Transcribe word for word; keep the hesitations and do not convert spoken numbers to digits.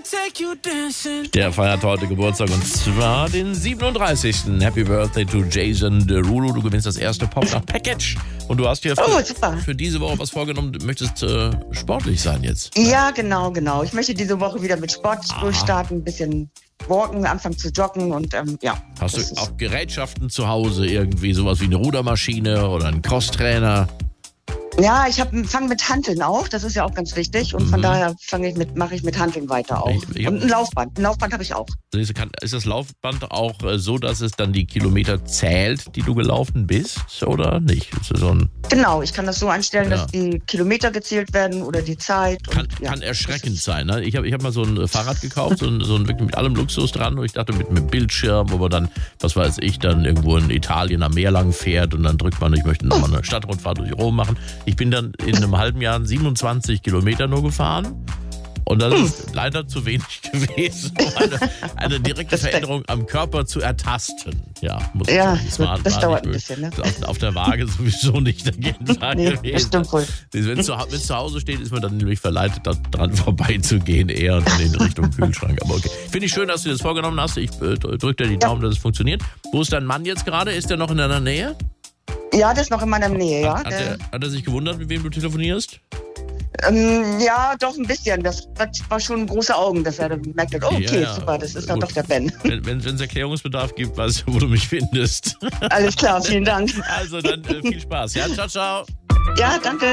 Der feiert heute Geburtstag und zwar den siebenunddreißigsten Happy Birthday to Jason Derulo. Du gewinnst das erste Pop-Nacht-Package. Und du hast dir für, oh, super. für diese Woche was vorgenommen. Du möchtest äh, sportlich sein jetzt. Ja, genau, genau. Ich möchte diese Woche wieder mit Sport Aha. durchstarten, ein bisschen walken, anfangen zu joggen und ähm, ja. Hast du auch Gerätschaften zu Hause? Irgendwie sowas wie eine Rudermaschine oder einen Crosstrainer? Ja, ich fange mit Hanteln auch, das ist ja auch ganz wichtig und mhm. von daher fange ich mit, mache ich mit Hanteln weiter auch. Ich, ich und ein Laufband, ein Laufband habe ich auch. Ist das Laufband auch so, dass es dann die Kilometer zählt, die du gelaufen bist oder nicht? Ist das so ein genau, ich kann das so einstellen, ja. dass die Kilometer gezählt werden oder die Zeit. Kann, und, ja, kann erschreckend sein. Ne? Ich habe ich hab mal so ein Fahrrad gekauft, so ein, so ein wirklich mit allem Luxus dran und ich dachte mit einem Bildschirm, wo man dann, was weiß ich, dann irgendwo in Italien am Meer lang fährt und dann drückt man, ich möchte nochmal eine Stadtrundfahrt durch Rom machen. Ich bin dann in einem halben Jahr siebenundzwanzig Kilometer nur gefahren. Und das ist leider zu wenig gewesen, um eine, eine direkte Veränderung am Körper zu ertasten. Ja, muss ja ich sagen. Das, das dauert ein bisschen. Ne? Auf, auf der Waage sowieso nicht jeden Tag nee, gewesen. Das stimmt wohl. Wenn es zu, zu Hause steht, ist man dann nämlich verleitet, daran vorbeizugehen, eher in Richtung Kühlschrank. Aber okay. Finde ich schön, dass du das vorgenommen hast. Ich äh, drücke dir die Daumen, ja. dass es funktioniert. Wo ist dein Mann jetzt gerade? Ist der noch in deiner Nähe? Ja, der ist noch in meiner Nähe, ja. Hat, hat, er, hat er sich gewundert, mit wem du telefonierst? Ähm, ja, doch ein bisschen. Das war schon große Augen, dass er gemerkt hat, oh, okay, ja, ja. super, das ist dann doch der Ben. Wenn es Erklärungsbedarf gibt, weißt du, wo du mich findest. Alles klar, vielen Dank. Also dann äh, viel Spaß. Ja, ciao, ciao. Ja, danke.